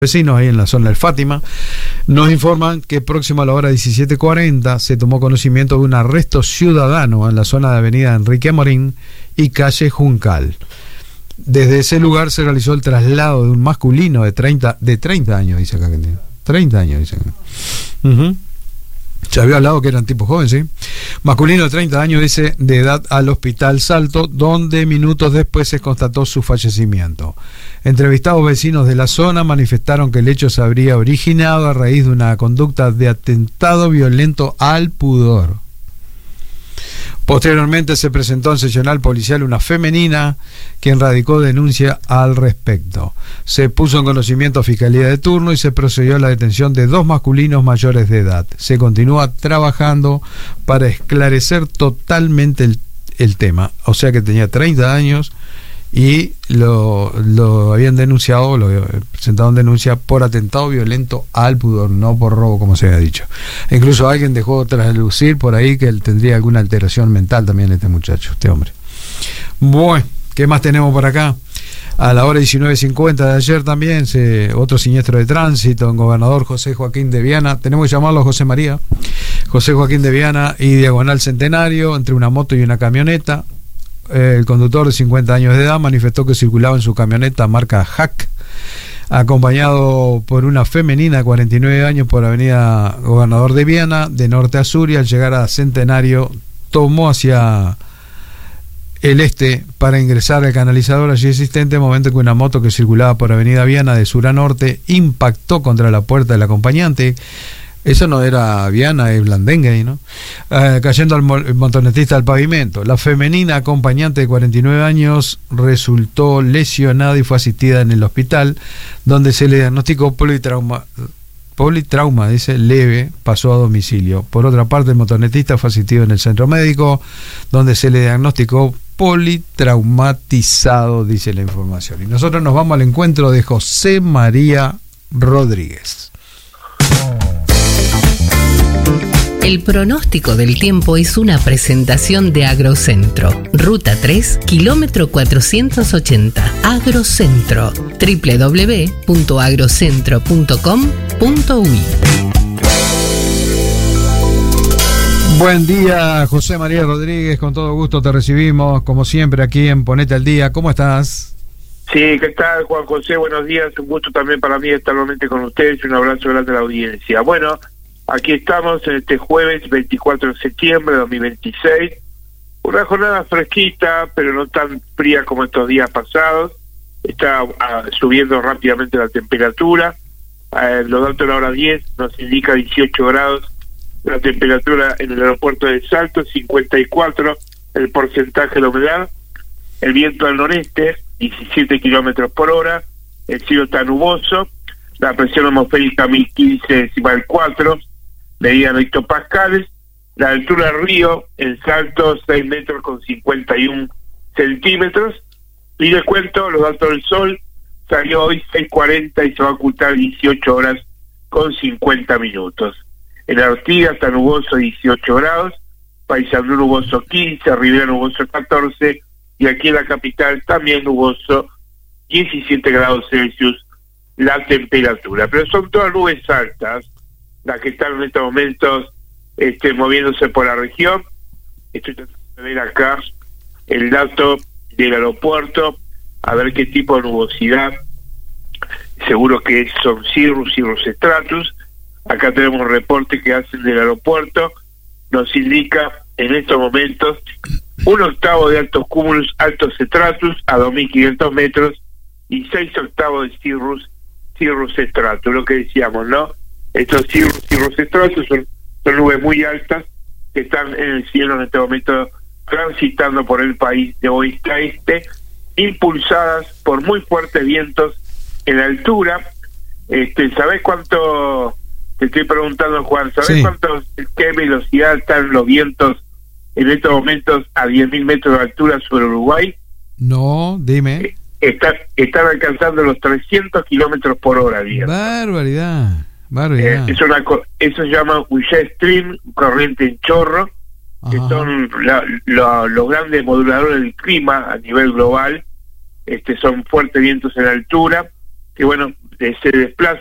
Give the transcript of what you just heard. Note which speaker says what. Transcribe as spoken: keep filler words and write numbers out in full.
Speaker 1: Vecinos ahí en la zona del Fátima nos informan que próximo a la hora diecisiete cuarenta se tomó conocimiento de un arresto ciudadano en la zona de avenida Enrique Amorín y calle Juncal. Desde ese lugar se realizó el traslado de un masculino de treinta, de treinta años, dice acá que tiene. treinta años, dice acá. Uh-huh. Ya había hablado que eran tipos jóvenes, ¿sí? Masculino de treinta años, dice, de edad al Hospital Salto, donde minutos después se constató su fallecimiento. Entrevistados vecinos de la zona manifestaron que el hecho se habría originado a raíz de una conducta de atentado violento al pudor. Posteriormente se presentó en seccional policial una femenina quien radicó denuncia al respecto. Se puso en conocimiento a Fiscalía de turno y se procedió a la detención de dos masculinos mayores de edad. Se continúa trabajando para esclarecer totalmente el, el tema. O sea que tenía treinta años y lo, lo habían denunciado, lo presentaron denuncia por atentado violento al pudor, no por robo, como se había dicho. Incluso alguien dejó traslucir por ahí que él tendría alguna alteración mental también, este muchacho, este hombre. Bueno, ¿qué más tenemos por acá? A la hora diecinueve cincuenta de ayer también, se, otro siniestro de tránsito en Gobernador José Joaquín de Viana, tenemos que llamarlo José María, José Joaquín de Viana y Diagonal Centenario, entre una moto y una camioneta. El conductor de cincuenta años de edad manifestó que circulaba en su camioneta marca Hack, acompañado por una femenina de cuarenta y nueve años por avenida Gobernador de Viana, de norte a sur, y al llegar a Centenario tomó hacia el este para ingresar al canalizador allí existente, momento en que una moto que circulaba por avenida Viana de sur a norte impactó contra la puerta del acompañante. Eso no era Viana, es Blandengue, ¿no? Eh, cayendo al motonetista al pavimento. La femenina acompañante de cuarenta y nueve años resultó lesionada y fue asistida en el hospital, donde se le diagnosticó politrauma, politrauma, dice, leve, pasó a domicilio. Por otra parte, el motonetista fue asistido en el centro médico, donde se le diagnosticó politraumatizado, dice la información. Y nosotros nos vamos al encuentro de José María Rodríguez.
Speaker 2: El pronóstico del tiempo es una presentación de Agrocentro. Ruta tres, kilómetro cuatrocientos ochenta. Agrocentro. doble u doble u doble u punto agrocentro punto com punto uy.
Speaker 1: Buen día, José María Rodríguez. Con todo gusto te recibimos, como siempre, aquí en Ponete al Día. ¿Cómo estás?
Speaker 3: Sí, ¿qué tal, Juan José? Buenos días. Un gusto también para mí estar nuevamente con ustedes y un abrazo grande a la audiencia. Bueno, aquí estamos en este jueves veinticuatro de septiembre de dos mil veintiséis, una jornada fresquita, pero no tan fría como estos días pasados. Está uh, subiendo rápidamente la temperatura. Uh, los datos de la hora diez nos indica dieciocho grados la temperatura en el aeropuerto de Salto, cincuenta y cuatro el porcentaje de la humedad, el viento al noreste, diecisiete kilómetros por hora, el cielo está nuboso, la presión atmosférica mil quince decimal cuatro, medida en hectopascales, la altura del río en Salto seis metros con cincuenta y uno centímetros, y les cuento los datos del sol. Salió hoy seis cuarenta y se va a ocultar dieciocho horas con cincuenta minutos. En Artigas está nuboso dieciocho grados, Paysandú nuboso quince, Rivera nuboso catorce, y aquí en la capital también nuboso diecisiete grados Celsius la temperatura. Pero son todas nubes altas las que están en estos momentos este, moviéndose por la región. Estoy tratando de ver acá el dato del aeropuerto, a ver qué tipo de nubosidad. Seguro que son cirrus, cirrus stratus. Acá tenemos un reporte que hacen del aeropuerto, nos indica en estos momentos un octavo de altos cúmulos, altos stratus a dos mil quinientos metros y seis octavos de cirrus, cirrus stratus, lo que decíamos, ¿no? Estos cirrus, cirrus stratus son, son nubes muy altas que están en el cielo en este momento transitando por el país de oeste a este, impulsadas por muy fuertes vientos en la altura. Este, ¿sabés cuánto? Te estoy preguntando, Juan, ¿sabés sí. cuánto, qué velocidad están los vientos en estos momentos a diez mil metros de altura sobre Uruguay?
Speaker 1: No, dime.
Speaker 3: Están, están alcanzando los trescientos kilómetros por hora, digamos.
Speaker 1: Barbaridad, barbaridad.
Speaker 3: Eh, es una, eso se llama un jet stream, corriente en chorro, que Ajá. son la, la, los grandes moduladores del clima a nivel global. Este, son fuertes vientos en altura, que bueno, eh, se desplaza